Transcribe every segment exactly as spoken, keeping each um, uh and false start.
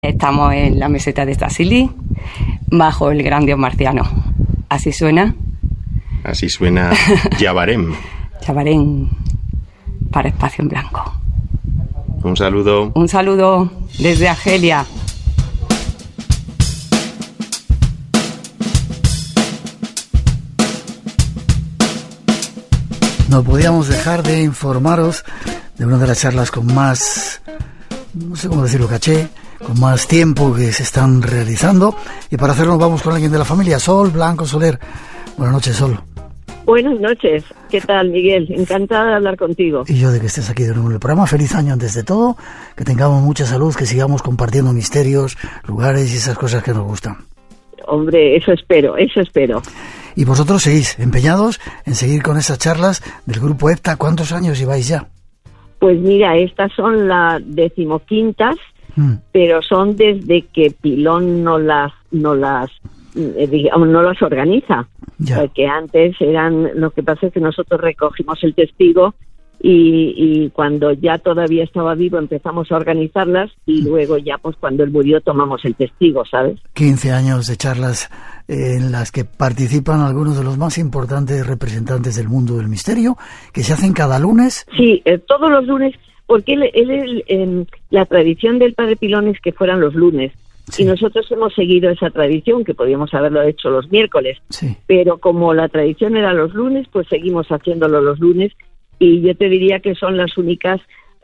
Estamos en la meseta de Tassili, bajo el gran dios marciano. Así suena. Así suena Yabarem. Yabarem, para Espacio en Blanco. Un saludo. Un saludo desde Argelia. No podíamos dejar de informaros de una de las charlas con más, no sé cómo decirlo, caché, con más tiempo que se están realizando. Y para hacerlo vamos con alguien de la familia, Sol Blanco Soler. Buenas noches, Sol. Buenas noches. ¿Qué tal, Miguel? Encantada de hablar contigo. Y yo de que estés aquí de nuevo en el programa. Feliz año antes de todo. Que tengamos mucha salud, que sigamos compartiendo misterios, lugares y esas cosas que nos gustan. Hombre, eso espero, eso espero. Y vosotros seguís empeñados en seguir con esas charlas del grupo EPTA. ¿Cuántos años lleváis ya? Pues mira, estas son las decimoquintas, mm. pero son desde que Pilón no las, no las, eh, digamos, no las organiza. Porque antes eran, lo que pasa es que nosotros recogimos el testigo y, y cuando ya todavía estaba vivo empezamos a organizarlas y luego ya pues cuando él murió tomamos el testigo, ¿sabes? quince años de charlas en las que participan algunos de los más importantes representantes del mundo del misterio, que se hacen cada lunes. Sí, eh, todos los lunes, porque él, él, él eh, la tradición del Padre Pilón es que fueran los lunes. Sí. Y nosotros hemos seguido esa tradición, que podíamos haberlo hecho los miércoles, sí. Pero como la tradición era los lunes, pues seguimos haciéndolo los lunes, y yo te diría que son las únicas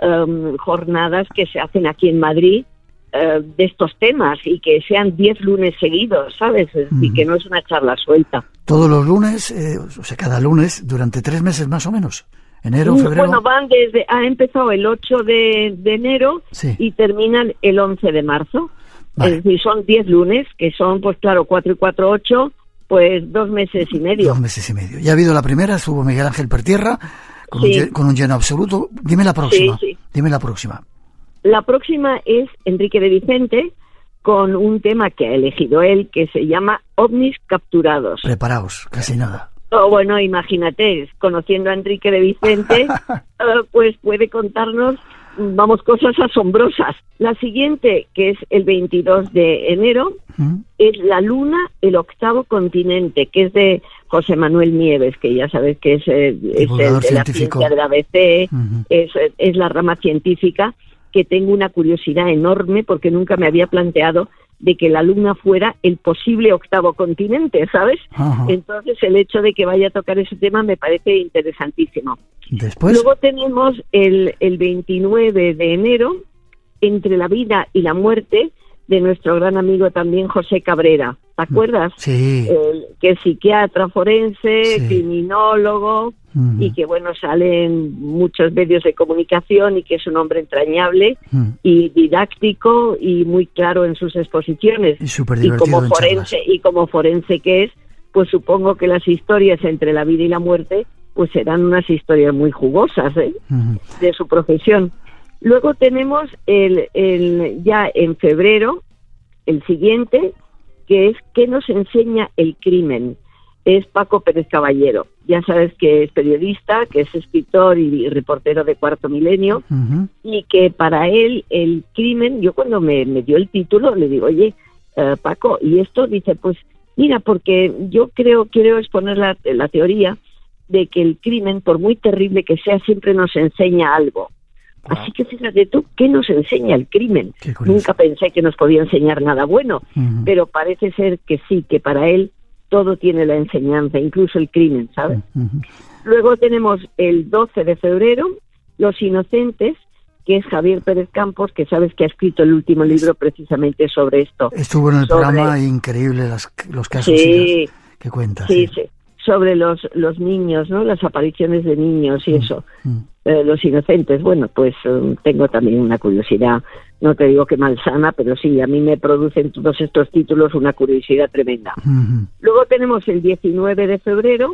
um, jornadas que se hacen aquí en Madrid uh, de estos temas, y que sean diez lunes seguidos, ¿sabes? Mm. Y que no es una charla suelta. Todos los lunes, eh, o sea, cada lunes, durante tres meses más o menos. Enero, febrero. Bueno, van desde, ha empezado el ocho de, de enero sí. Y terminan el once de marzo. Vale. Es decir, son diez lunes, que son, pues claro, cuatro y cuatro, ocho, pues dos meses y medio. Dos meses y medio. Ya ha habido la primera, estuvo Miguel Ángel Pertierra, con, sí. un, con un lleno absoluto. Dime la próxima. Sí, sí. Dime la próxima. La próxima es Enrique de Vicente, con un tema que ha elegido él, que se llama OVNIs capturados. Preparaos, casi nada. Oh, bueno, imagínate, conociendo a Enrique de Vicente, uh, pues puede contarnos, vamos, cosas asombrosas. La siguiente, que es el veintidós de enero, ¿Mm? Es La Luna, el octavo continente, que es de José Manuel Nieves, que ya sabes que es, eh, es el de la ciencia de la B C, uh-huh. es, es la rama científica, que tengo una curiosidad enorme porque nunca me había planteado de que la Luna fuera el posible octavo continente, ¿sabes? Uh-huh. Entonces el hecho de que vaya a tocar ese tema me parece interesantísimo. Después. Luego tenemos el, el veintinueve de enero, Entre la vida y la muerte, de nuestro gran amigo también José Cabrera. ¿Te acuerdas? Sí. El, que es psiquiatra forense, sí. criminólogo, uh-huh. y que, bueno, sale en muchos medios de comunicación y que es un hombre entrañable uh-huh. y didáctico y muy claro en sus exposiciones. Y súper divertido y como forense Y como forense que es, pues supongo que las historias entre la vida y la muerte pues serán unas historias muy jugosas, ¿eh? Uh-huh. De su profesión. Luego tenemos el, el ya en febrero, el siguiente, que es ¿Qué nos enseña el crimen? Es Paco Pérez Caballero. Ya sabes que es periodista, que es escritor y reportero de Cuarto Milenio, uh-huh. y que para él el crimen, yo cuando me, me dio el título le digo, oye, uh, Paco, ¿y esto? Dice, pues mira, porque yo creo, quiero exponer la, la teoría de que el crimen, por muy terrible que sea, siempre nos enseña algo. Así que fíjate tú, ¿qué nos enseña el crimen? Nunca pensé que nos podía enseñar nada bueno, uh-huh. pero parece ser que sí, que para él todo tiene la enseñanza, incluso el crimen, ¿sabes? Uh-huh. Luego tenemos el doce de febrero, Los Inocentes, que es Javier Pérez Campos, que sabes que ha escrito el último libro precisamente sobre esto. Estuvo en el sobre... programa, increíble las, los casos sí, que cuenta. Sí, sí, sí, sobre los, los niños, ¿no? Las apariciones de niños y uh-huh. eso. Uh-huh. Eh, los Inocentes, bueno, pues um, tengo también una curiosidad, no te digo que malsana, pero sí, a mí me producen todos estos títulos una curiosidad tremenda. Uh-huh. Luego tenemos el diecinueve de febrero,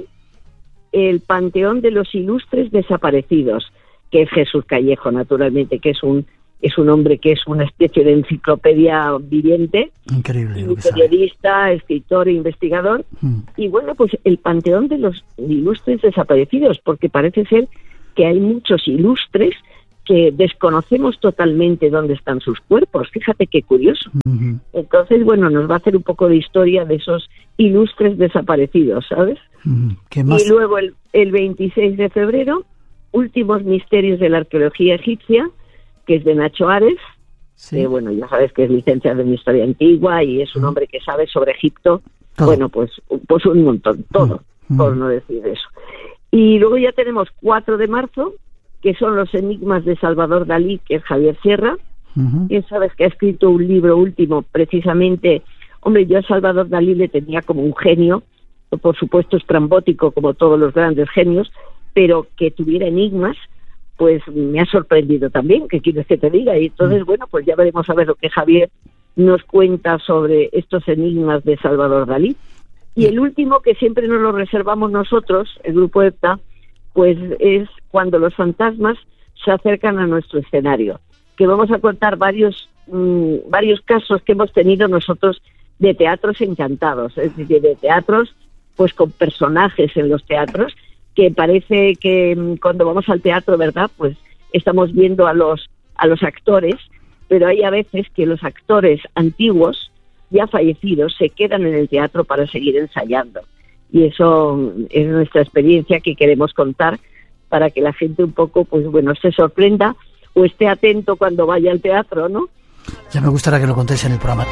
el Panteón de los Ilustres Desaparecidos, que es Jesús Callejo, naturalmente, que es un es un hombre que es una especie de enciclopedia viviente. Increíble. Y periodista, sabe. Escritor e investigador. Uh-huh. Y bueno, pues el Panteón de los Ilustres Desaparecidos, porque parece ser que hay muchos ilustres que desconocemos totalmente dónde están sus cuerpos. Fíjate qué curioso. Uh-huh. Entonces, bueno, nos va a hacer un poco de historia de esos ilustres desaparecidos, ¿sabes? Uh-huh. ¿Qué más? Y luego el, el veintiséis de febrero, Últimos misterios de la arqueología egipcia, que es de Nacho Ares, sí. que bueno, ya sabes que es licenciado en Historia Antigua y es un uh-huh. hombre que sabe sobre Egipto. Todo. Bueno, pues, pues un montón, todo, uh-huh. por no decir eso. Y luego ya tenemos cuatro de marzo, que son los enigmas de Salvador Dalí, que es Javier Sierra. Uh-huh. Y sabes que ha escrito un libro último, precisamente. Hombre, yo a Salvador Dalí le tenía como un genio, por supuesto estrambótico como todos los grandes genios, pero que tuviera enigmas, pues me ha sorprendido también, ¿qué quieres que te diga? Y entonces, uh-huh. bueno, pues ya veremos a ver lo que Javier nos cuenta sobre estos enigmas de Salvador Dalí. Y el último, que siempre nos lo reservamos nosotros, el Grupo EPTA, pues es cuando los fantasmas se acercan a nuestro escenario, que vamos a contar varios mmm, varios casos que hemos tenido nosotros de teatros encantados, es decir, de teatros pues con personajes en los teatros, que parece que mmm, cuando vamos al teatro, ¿verdad?, pues estamos viendo a los a los actores, pero hay a veces que los actores antiguos, ya fallecidos, se quedan en el teatro para seguir ensayando. Y eso es nuestra experiencia que queremos contar para que la gente un poco, pues bueno, se sorprenda o esté atento cuando vaya al teatro, ¿no? Ya me gustaría que lo contéis en el programa.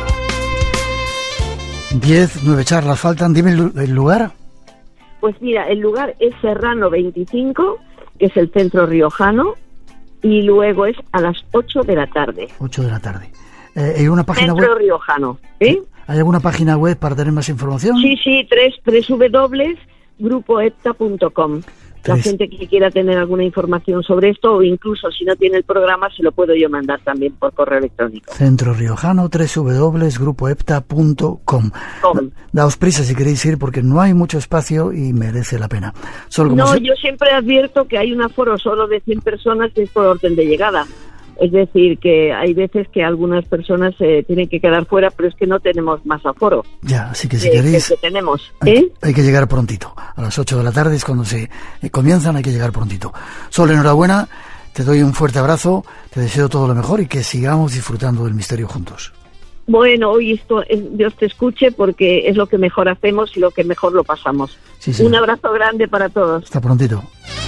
Diez, nueve charlas faltan. Dime el lugar. Pues mira, el lugar es Serrano veinticinco, que es el centro riojano, y luego es a las ocho de la tarde. ocho de la tarde. Eh, ¿Hay una página centro web? Centro riojano, ¿eh? ¿Hay alguna página web para tener más información? Sí, sí, tres, tres w w w punto grupo epta punto com. La gente que quiera tener alguna información sobre esto, o incluso si no tiene el programa, se lo puedo yo mandar también por correo electrónico. Centro Riojano, tres w w w punto grupo epta punto com. Daos prisa si queréis ir, porque no hay mucho espacio y merece la pena. Solo como no, se... yo siempre advierto que hay un aforo solo de cien personas y es por orden de llegada. Es decir, que hay veces que algunas personas eh, tienen que quedar fuera, pero es que no tenemos más aforo. Ya, así que si eh, queréis... Que tenemos, ¿eh? hay, hay que llegar prontito. A las ocho de la tarde es cuando se eh, comienzan, hay que llegar prontito. Sol, enhorabuena, te doy un fuerte abrazo, te deseo todo lo mejor y que sigamos disfrutando del misterio juntos. Bueno, hoy esto es, Dios te escuche, porque es lo que mejor hacemos y lo que mejor lo pasamos. Sí, sí. Un abrazo grande para todos. Hasta prontito.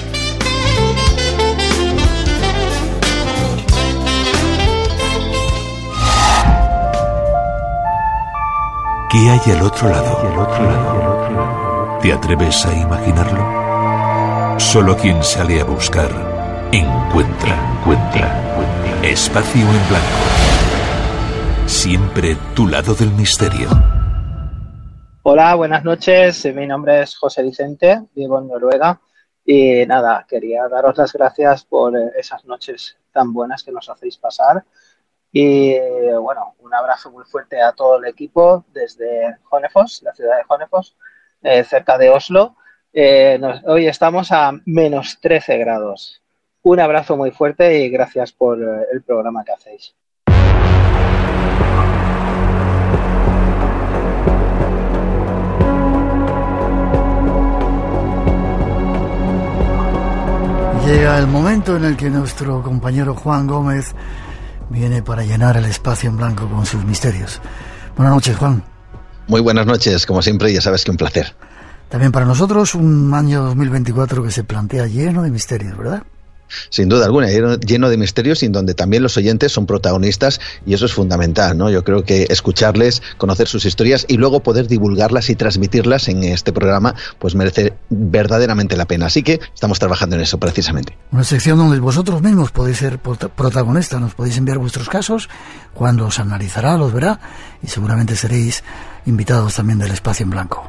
¿Qué hay al otro lado? ¿Te atreves a imaginarlo? Solo quien sale a buscar, encuentra, encuentra. Espacio en blanco. Siempre tu lado del misterio. Hola, buenas noches. Mi nombre es José Vicente, vivo en Noruega. Y nada, quería daros las gracias por esas noches tan buenas que nos hacéis pasar. Y bueno, un abrazo muy fuerte a todo el equipo desde Hønefoss, la ciudad de Hønefoss, eh, cerca de Oslo. Eh, nos, hoy estamos a menos trece grados. Un abrazo muy fuerte y gracias por el programa que hacéis. Llega el momento en el que nuestro compañero Juan Gómez viene para llenar el espacio en blanco con sus misterios. Buenas noches, Juan. Muy buenas noches, como siempre, ya sabes que un placer. También para nosotros un año dos mil veinticuatro que se plantea lleno de misterios, ¿verdad? Sin duda alguna, lleno de misterios y en donde también los oyentes son protagonistas, y eso es fundamental, ¿no? Yo creo que escucharles, conocer sus historias y luego poder divulgarlas y transmitirlas en este programa, pues merece verdaderamente la pena. Así que estamos trabajando en eso precisamente. Una sección donde vosotros mismos podéis ser protagonistas, nos podéis enviar vuestros casos, Juan los analizará, los verá y seguramente seréis invitados también del Espacio en Blanco.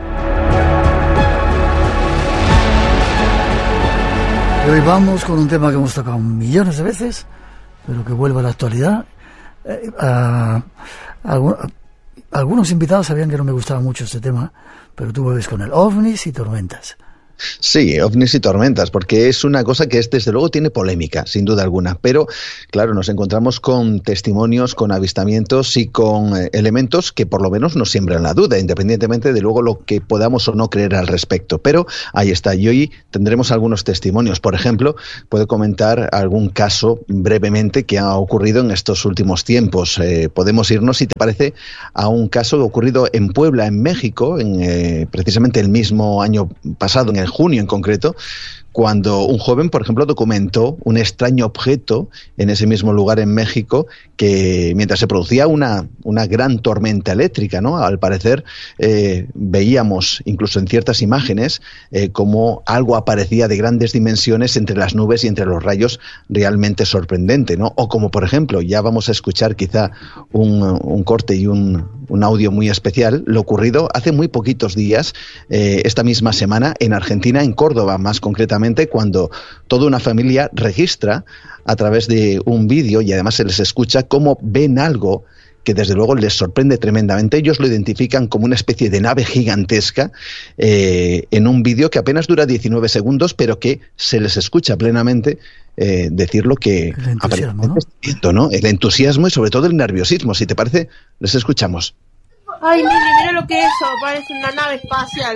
Y hoy vamos con un tema que hemos tocado millones de veces, pero que vuelve a la actualidad. Eh, a, a, a, algunos invitados sabían que no me gustaba mucho este tema, pero tú vuelves con el ovnis y tormentas. Sí, ovnis y tormentas, porque es una cosa que es, desde luego tiene polémica, sin duda alguna, pero claro, nos encontramos con testimonios, con avistamientos y con eh, elementos que por lo menos nos siembran la duda, independientemente de luego lo que podamos o no creer al respecto, pero ahí está, y hoy tendremos algunos testimonios. Por ejemplo, puedo comentar algún caso brevemente que ha ocurrido en estos últimos tiempos. Eh, podemos irnos, si te parece, a un caso ocurrido en Puebla, en México, en eh, precisamente el mismo año pasado, en el junio en concreto, cuando un joven, por ejemplo, documentó un extraño objeto en ese mismo lugar en México que mientras se producía una, una gran tormenta eléctrica, ¿no? Al parecer eh, veíamos incluso en ciertas imágenes eh, como algo aparecía de grandes dimensiones entre las nubes y entre los rayos, realmente sorprendente, ¿no? O como, por ejemplo, ya vamos a escuchar quizá un, un corte y un, un audio muy especial, lo ocurrido hace muy poquitos días, eh, esta misma semana, en Argentina, en Córdoba más concretamente, cuando toda una familia registra a través de un vídeo, y además se les escucha cómo ven algo que desde luego les sorprende tremendamente. Ellos lo identifican como una especie de nave gigantesca eh, en un vídeo que apenas dura diecinueve segundos, pero que se les escucha plenamente eh, decir lo que el entusiasmo, ¿no? Está viendo, ¿no? El entusiasmo y sobre todo el nerviosismo. Si te parece, les escuchamos. Ay, mire, mire lo que es eso, parece una nave espacial.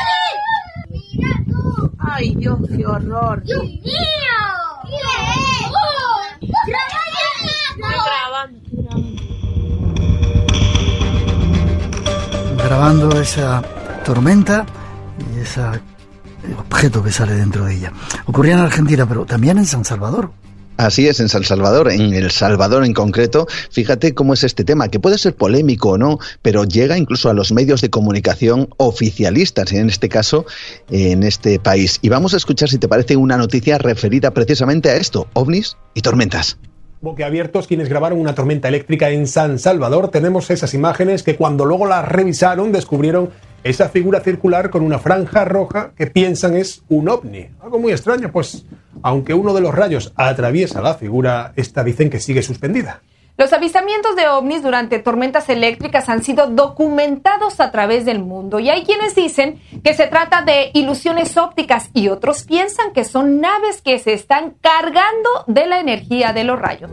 Ay, Dios, qué horror. ¡Dios mío! ¿Qué es? Estoy grabando, estoy grabando. Grabando esa tormenta y ese objeto que sale dentro de ella. Ocurría en Argentina, pero también en San Salvador. Así es, en San Salvador, en El Salvador en concreto. Fíjate cómo es este tema, que puede ser polémico o no, pero llega incluso a los medios de comunicación oficialistas, en este caso, en este país. Y vamos a escuchar, si te parece, una noticia referida precisamente a esto, ovnis y tormentas. Boquiabiertos quienes grabaron una tormenta eléctrica en San Salvador. Tenemos esas imágenes que cuando luego las revisaron descubrieron esa figura circular con una franja roja que piensan es un ovni. Algo muy extraño, pues aunque uno de los rayos atraviesa la figura, esta dicen que sigue suspendida. Los avistamientos de ovnis durante tormentas eléctricas han sido documentados a través del mundo y hay quienes dicen que se trata de ilusiones ópticas y otros piensan que son naves que se están cargando de la energía de los rayos.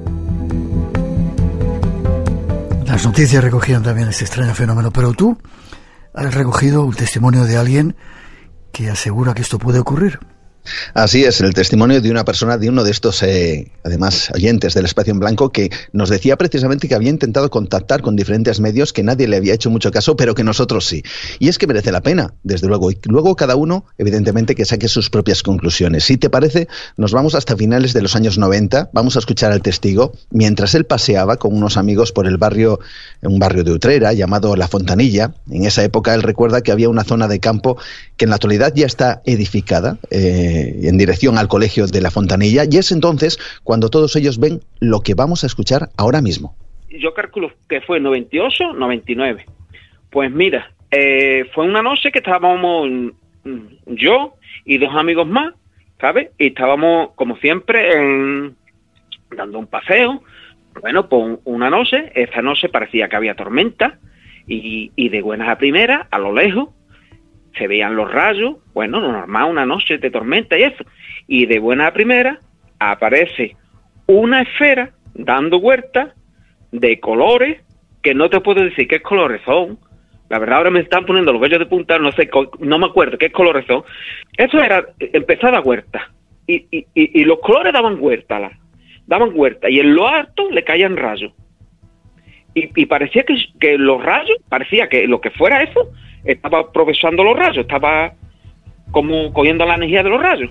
Las noticias recogían también este extraño fenómeno, pero tú has recogido un testimonio de alguien que asegura que esto puede ocurrir. Así es, el testimonio de una persona, de uno de estos, eh, además, oyentes del Espacio en Blanco, que nos decía precisamente que había intentado contactar con diferentes medios, que nadie le había hecho mucho caso, pero que nosotros sí. Y es que merece la pena, desde luego. Y luego cada uno, evidentemente, que saque sus propias conclusiones. Si te parece, nos vamos hasta finales de los años noventa, vamos a escuchar al testigo, mientras él paseaba con unos amigos por el barrio, un barrio de Utrera, llamado La Fontanilla. En esa época él recuerda que había una zona de campo que en la actualidad ya está edificada, eh, en dirección al colegio de La Fontanilla, y es entonces cuando todos ellos ven lo que vamos a escuchar ahora mismo. Yo calculo que fue noventa y ocho, noventa y nueve. Pues mira, eh, fue una noche que estábamos yo y dos amigos más, ¿sabes? Y estábamos, como siempre, en, dando un paseo. Bueno, pues una noche, esa noche parecía que había tormenta, y, y de buenas a primeras, a lo lejos, se veían los rayos, bueno, normal, una noche de tormenta y eso. Y de buena primera aparece una esfera dando vueltas de colores que no te puedo decir qué colores son. La verdad ahora me están poniendo los vellos de punta, no sé, no me acuerdo qué colores son. Eso era, empezaba vuelta. Y, y, y, y los colores daban vuelta, la, daban vuelta. Y en lo alto le caían rayos. Y, y parecía que, que los rayos, parecía que lo que fuera eso, estaba aprovechando los rayos, estaba como cogiendo la energía de los rayos.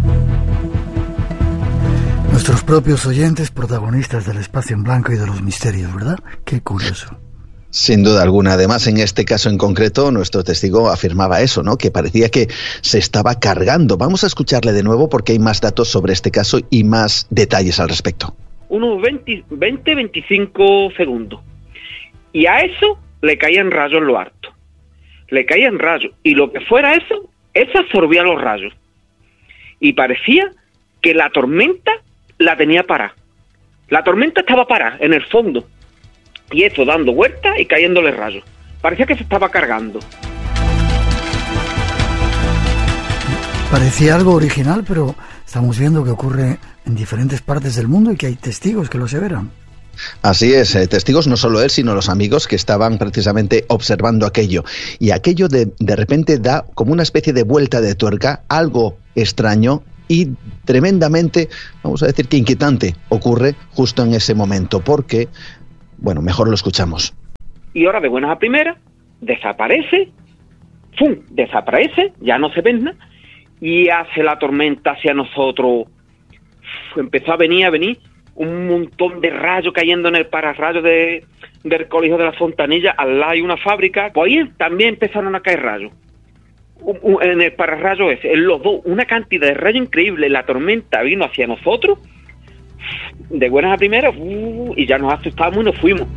Nuestros propios oyentes, protagonistas del Espacio en Blanco y de los misterios, ¿verdad? Qué curioso. Sin duda alguna. Además, en este caso en concreto, nuestro testigo afirmaba eso, ¿no? Que parecía que se estaba cargando. Vamos a escucharle de nuevo porque hay más datos sobre este caso y más detalles al respecto. Unos veinte, veinte, veinticinco segundos. Y a eso le caían rayos en lo alto. Le caían rayos. Y lo que fuera eso, eso absorbía los rayos. Y parecía que la tormenta la tenía parada. La tormenta estaba parada en el fondo. Y eso dando vueltas y cayéndole rayos. Parecía que se estaba cargando. Parecía algo original, pero estamos viendo que ocurre en diferentes partes del mundo y que hay testigos que lo aseveran. Así es, eh, testigos no solo él, sino los amigos que estaban precisamente observando aquello. Y aquello de, de repente da como una especie de vuelta de tuerca, algo extraño y tremendamente, vamos a decir que inquietante, ocurre justo en ese momento, porque, bueno, mejor lo escuchamos. Y ahora de buenas a primeras, desaparece, ¡fum!, desaparece, ya no se ve nada, y hace la tormenta hacia nosotros. Empezó a venir, a venir, un montón de rayos cayendo en el pararrayo de, del colegio de la Fontanilla. Al lado hay una fábrica, pues ahí también empezaron a caer rayos. Un, un, en el pararrayo ese, en los dos, una cantidad de rayos increíble. La tormenta vino hacia nosotros, de buenas a primeras, uh, y ya nos asustamos y nos fuimos.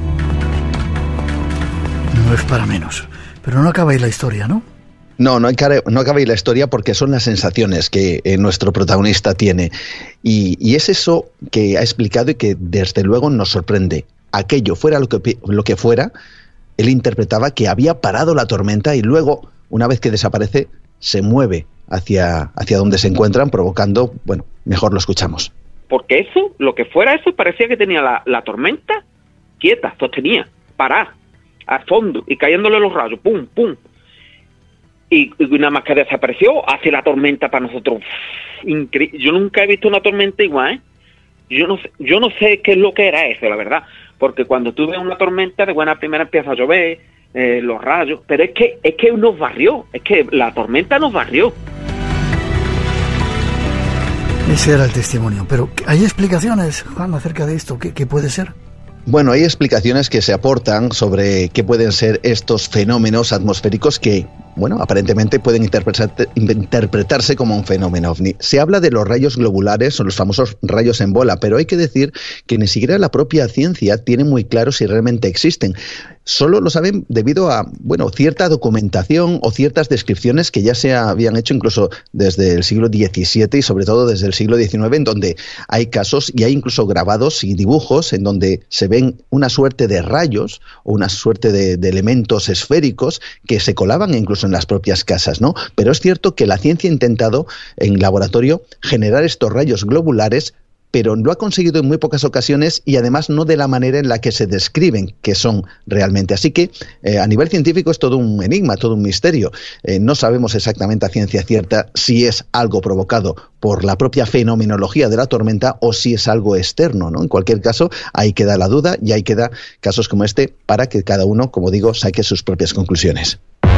No es para menos. Pero no acaba ahí la historia, ¿no? No, no, acabe, no acaba ahí la historia porque son las sensaciones que eh, nuestro protagonista tiene. Y, y es eso que ha explicado y que desde luego nos sorprende. Aquello, fuera lo que, lo que fuera, él interpretaba que había parado la tormenta y luego, una vez que desaparece, se mueve hacia, hacia donde se encuentran, provocando, bueno, mejor lo escuchamos. Porque eso, lo que fuera eso, parecía que tenía la, la tormenta quieta, sostenía, parada, al fondo, y cayéndole los rayos, pum, pum. Y, y nada más que desapareció, hace la tormenta para nosotros. Incre- yo nunca he visto una tormenta igual, ¿eh? Yo no sé, yo no sé qué es lo que era eso, la verdad. Porque cuando tú ves una tormenta, de buena primera empieza a llover, eh, los rayos, pero es que, es que nos barrió, es que la tormenta nos barrió. Ese era el testimonio. Pero ¿hay explicaciones, Juan, acerca de esto? ¿Qué, qué puede ser? Bueno, hay explicaciones que se aportan sobre qué pueden ser estos fenómenos atmosféricos que, bueno, aparentemente pueden interpretarse, interpretarse como un fenómeno ovni. Se habla de los rayos globulares o los famosos rayos en bola, pero hay que decir que ni siquiera la propia ciencia tiene muy claro si realmente existen. Solo lo saben debido a, bueno, cierta documentación o ciertas descripciones que ya se habían hecho incluso desde el siglo diecisiete y sobre todo desde el siglo diecinueve, en donde hay casos y hay incluso grabados y dibujos en donde se ven una suerte de rayos o una suerte de, de elementos esféricos que se colaban incluso en las propias casas, ¿no? Pero es cierto que la ciencia ha intentado en laboratorio generar estos rayos globulares, pero lo ha conseguido en muy pocas ocasiones y además no de la manera en la que se describen que son realmente. Así que eh, a nivel científico es todo un enigma, todo un misterio. Eh, no sabemos exactamente a ciencia cierta si es algo provocado por la propia fenomenología de la tormenta o si es algo externo, ¿no? En cualquier caso, ahí queda la duda y ahí queda casos como este para que cada uno, como digo, saque sus propias conclusiones.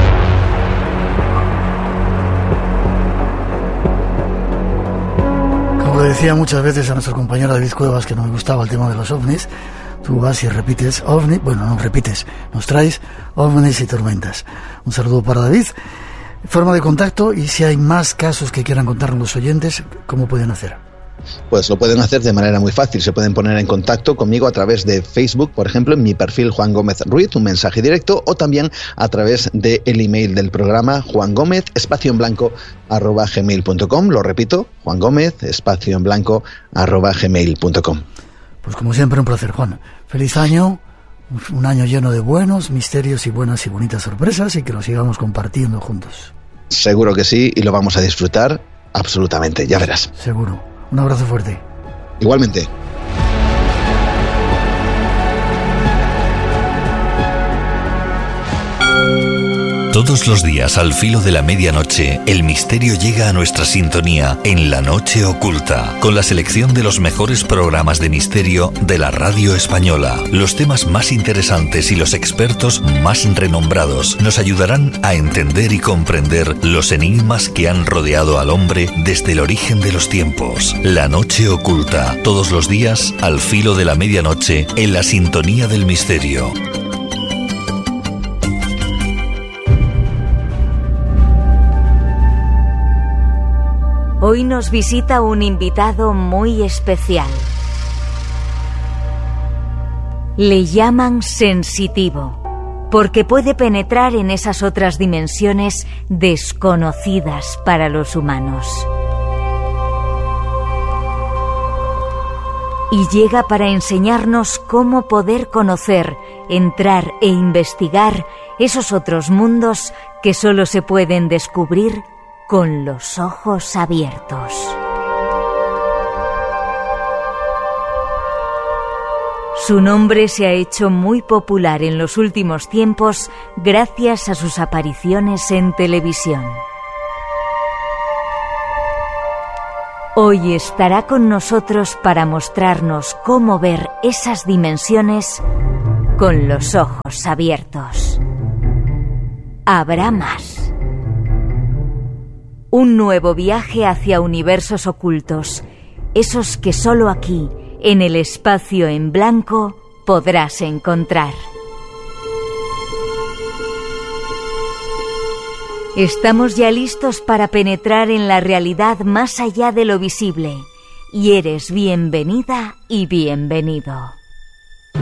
Como decía muchas veces a nuestro compañero David Cuevas que no me gustaba el tema de los ovnis, tú vas y repites ovni, bueno, no repites, nos traes ovnis y tormentas. Un saludo para David. Forma de contacto y si hay más casos que quieran contarnos los oyentes, ¿cómo pueden hacer? Pues lo pueden hacer de manera muy fácil. Se pueden poner en contacto conmigo a través de Facebook, por ejemplo, en mi perfil Juan Gómez Ruiz, un mensaje directo, o también a través del email del programa Juan Gómez, espacio en blanco, arroba gmail punto com. Lo repito, Juan Gómez, espacio en blanco, arroba gmail punto com. Pues como siempre, un placer, Juan. Feliz año, un año lleno de buenos misterios y buenas y bonitas sorpresas y que lo sigamos compartiendo juntos. Seguro que sí, y lo vamos a disfrutar absolutamente, ya verás. Seguro. Un abrazo fuerte. Igualmente. Todos los días al filo de la medianoche, el misterio llega a nuestra sintonía en La Noche Oculta, con la selección de los mejores programas de misterio de la radio española. Los temas más interesantes y los expertos más renombrados nos ayudarán a entender y comprender los enigmas que han rodeado al hombre desde el origen de los tiempos. La Noche Oculta, todos los días al filo de la medianoche en la sintonía del misterio. Hoy nos visita un invitado muy especial. Le llaman sensitivo, porque puede penetrar en esas otras dimensiones desconocidas para los humanos. Y llega para enseñarnos cómo poder conocer, entrar e investigar esos otros mundos que solo se pueden descubrir con los ojos abiertos. Su nombre se ha hecho muy popular en los últimos tiempos gracias a sus apariciones en televisión. Hoy estará con nosotros para mostrarnos cómo ver esas dimensiones con los ojos abiertos. Habrá más. Un nuevo viaje hacia universos ocultos, esos que solo aquí, en el espacio en blanco, podrás encontrar. Estamos ya listos para penetrar en la realidad más allá de lo visible, y eres bienvenida y bienvenido.